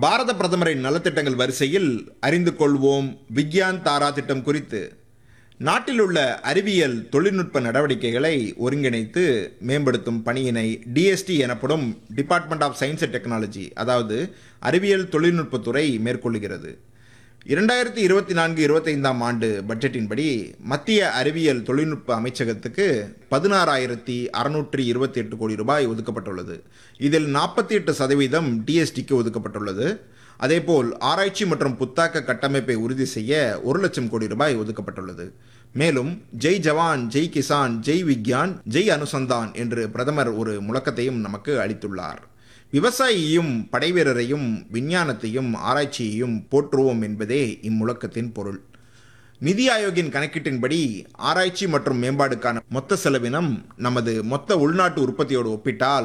பாரத பிரதமரின் நலத்திட்டங்கள் வரிசையில் அறிந்து கொள்வோம் விக்யான் தாரா திட்டம் குறித்து. நாட்டில் உள்ள அறிவியல் தொழில்நுட்ப நடவடிக்கைகளை ஒருங்கிணைத்து மேம்படுத்தும் பணியினை டிஎஸ்டி எனப்படும் department of science and technology, அதாவது அறிவியல் தொழில்நுட்பத்துறை மேற்கொள்கிறது. 2024-25 ஆண்டு பட்ஜெட்டின்படி மத்திய அறிவியல் தொழில்நுட்ப அமைச்சகத்துக்கு 16,628 கோடி ரூபாய் ஒதுக்கப்பட்டுள்ளது. இதில் 48% டிஎஸ்டிக்கு ஒதுக்கப்பட்டுள்ளது. அதேபோல் ஆராய்ச்சி மற்றும் புத்தாக்க கட்டமைப்பை உறுதி செய்ய 1 லட்சம் கோடி ரூபாய் ஒதுக்கப்பட்டுள்ளது. மேலும் ஜெய் ஜவான், ஜெய் கிசான், ஜெய் விக்யான், ஜெய் அனுசந்தான் என்று பிரதமர் ஒரு முழக்கத்தையும் நமக்கு அளித்துள்ளார். விவசாயியையும் படைவீரரையும் விஞ்ஞானத்தையும் ஆராய்ச்சியையும் போற்றுவோம் என்பதே இம்முழக்கத்தின் பொருள். நிதி ஆயோக்கின் கணக்கீட்டின்படி ஆராய்ச்சி மற்றும் மேம்பாடுக்கான மொத்த செலவினம் நமது மொத்த உள்நாட்டு உற்பத்தியோடு ஒப்பிட்டால்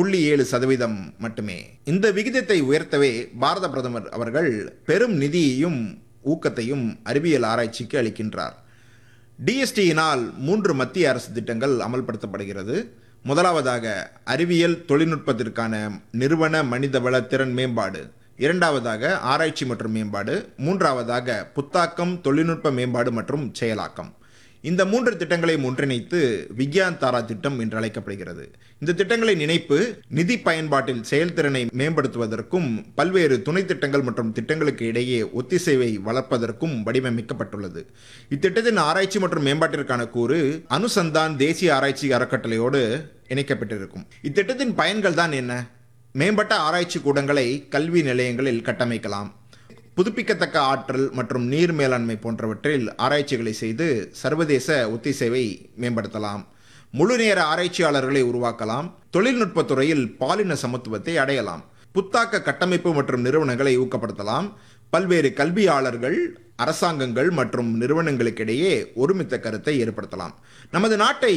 0.7% மட்டுமே. இந்த விகிதத்தை உயர்த்தவே பாரத பிரதமர் அவர்கள் பெரும் நிதியையும் ஊக்கத்தையும் அறிவியல் ஆராய்ச்சிக்கு அளிக்கின்றார். டிஎஸ்டியினால் 3 மத்திய அரசு திட்டங்கள் அமல்படுத்தப்படுகிறது. முதலாவதாக அறிவியல் தொழில்நுட்பத்திற்கான நிறுவன மனிதவள திறன் மேம்பாடு, இரண்டாவதாக ஆராய்ச்சி மற்றும் மேம்பாடு, மூன்றாவதாக புத்தாக்கம், தொழில்நுட்ப மேம்பாடு மற்றும் செயலாக்கம். இந்த 3 திட்டங்களையும் ஒன்றிணைத்து விக்யான் தாரா திட்டம் என்று அழைக்கப்படுகிறது. இந்த திட்டங்களின் இணைப்பு நிதி பயன்பாட்டில் செயல்திறனை மேம்படுத்துவதற்கும் பல்வேறு துணை திட்டங்கள் மற்றும் திட்டங்களுக்கு இடையே ஒத்திசைவை வளர்ப்பதற்கும் வடிவமைக்கப்பட்டுள்ளது. இத்திட்டத்தின் ஆராய்ச்சி மற்றும் மேம்பாட்டிற்கான கூறு அனுசந்தான் தேசிய ஆராய்ச்சி அறக்கட்டளையோடு இணைக்கப்பட்டிருக்கும். இத்திட்டத்தின் பயன்கள் தான் என்ன? மேம்பட்ட ஆராய்ச்சி கூடங்களை கல்வி நிலையங்களில் கட்டமைக்கலாம். புதுப்பிக்கத்தக்க ஆற்றல் மற்றும் நீர் மேலாண்மை போன்றவற்றில் ஆராய்ச்சிகளை செய்து சர்வதேச ஒத்திசைவை மேம்படுத்தலாம். முழு நேர ஆராய்ச்சியாளர்களை உருவாக்கலாம். தொழில்நுட்பத் துறையில் பாலின சமத்துவத்தை அடையலாம். புத்தாக்க கட்டமைப்பு மற்றும் நிறுவனங்களை ஊக்கப்படுத்தலாம். பல்வேறு கல்வியாளர்கள், அரசாங்கங்கள் மற்றும் நிறுவனங்களுக்கிடையே ஒருமித்த கருத்தை ஏற்படுத்தலாம். நமது நாட்டை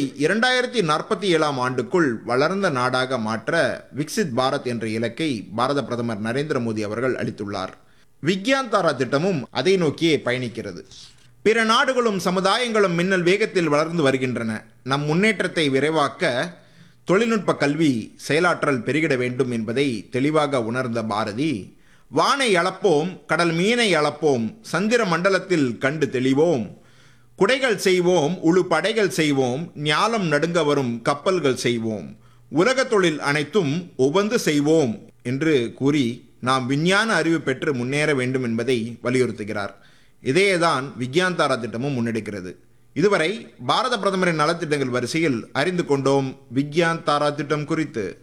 2047 ஆண்டுக்குள் வளர்ந்த நாடாக மாற்ற விக்சித் பாரத் என்ற இலக்கை பாரத பிரதமர் நரேந்திர மோடி அவர்கள் அளித்துள்ளார். விக்யான் தாரா திட்டமும் அதை நோக்கியே பயணிக்கிறது. பிற நாடுகளும் சமுதாயங்களும் மின்னல் வேகத்தில் வளர்ந்து வருகின்றன. நம் முன்னேற்றத்தை விரைவாக்க தொழில்நுட்ப கல்வி செயலாற்றல் பெருகிட வேண்டும் என்பதை தெளிவாக உணர்ந்த பாரதி, வானை அளப்போம், கடல் மீனை அளப்போம், சந்திர மண்டலத்தில் கண்டு தெளிவோம், குடைகள் செய்வோம், உழு படைகள் செய்வோம், ஞாலம் நடுங்க வரும் கப்பல்கள் செய்வோம், உலக தொழில் அனைத்தும் உவந்து செய்வோம் என்று கூறி நாம் விஞ்ஞான அறிவு பெற்று முன்னேற வேண்டும் என்பதை வலியுறுத்துகிறார். இதையேதான் விக்யான் தாரா திட்டமும் முன்னெடுக்கிறது. இதுவரை பாரத பிரதமரின் நலத்திட்டங்கள் வரிசையில் அறிந்து கொண்டோம் விக்யான் தாரா திட்டம் குறித்து.